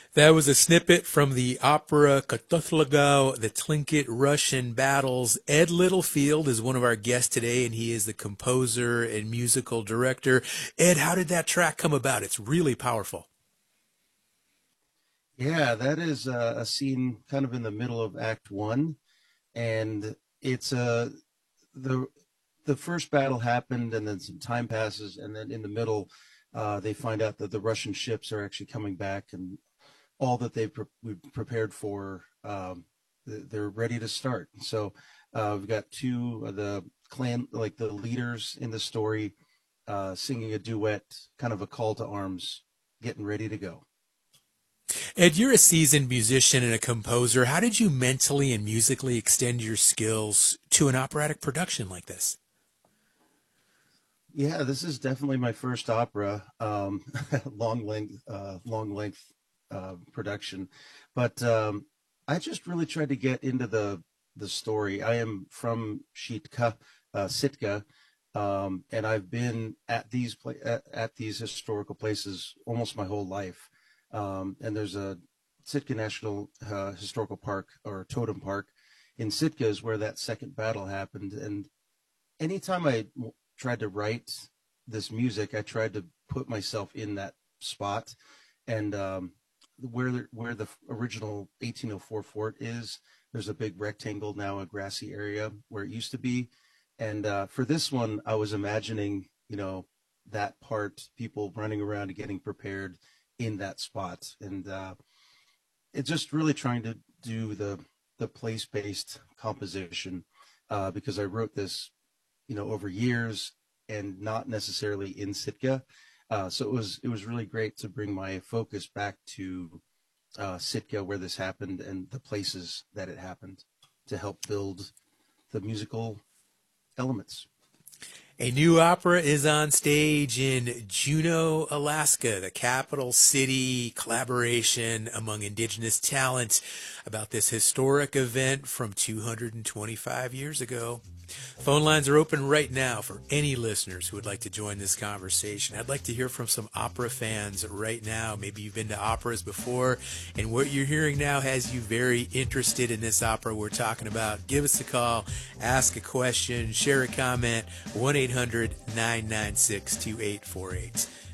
That was a snippet from the opera Katothlegau, the Tlingit Russian Battles. Ed Littlefield is one of our guests today, and he is the composer and musical director. Ed, how did that track come about? It's really powerful. Yeah, that is a scene kind of in the middle of Act One, and it's the the first battle happened, and then some time passes, and then in the middle, they find out that the Russian ships are actually coming back, and all that we prepared for, they're ready to start. So we've got two of the clan, like the leaders in the story, singing a duet, kind of a call to arms, getting ready to go. Ed, you're a seasoned musician and a composer. How did you mentally and musically extend your skills to an operatic production like this? Yeah, this is definitely my first opera, long length production. But I just really tried to get into the story. I am from Sitka, and I've been at at these historical places almost my whole life. And there's a Sitka National Historical Park, or Totem Park in Sitka, is where that second battle happened. And anytime tried to write this music, I tried to put myself in that spot. And where the original 1804 fort is, there's a big rectangle, now a grassy area where it used to be. And for this one, I was imagining, that part, people running around and getting prepared in that spot. And it's just really trying to do the place based composition, because I wrote this, over years and not necessarily in Sitka. So it was really great to bring my focus back to Sitka, where this happened, and the places that it happened, to help build the musical elements. A new opera is on stage in Juneau, Alaska, the capital city collaboration among indigenous talent about this historic event from 225 years ago. Phone lines are open right now for any listeners who would like to join this conversation. I'd like to hear from some opera fans right now. Maybe you've been to operas before, and what you're hearing now has you very interested in this opera we're talking about. Give us a call, ask a question, share a comment, 1-800-996-2848.